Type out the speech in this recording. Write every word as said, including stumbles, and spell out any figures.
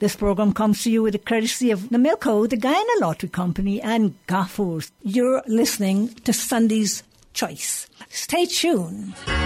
This program comes to you with the courtesy of the Milko, the Guyana Lottery Company, and Gaffors. You're listening to Sunday's Choice. Stay tuned.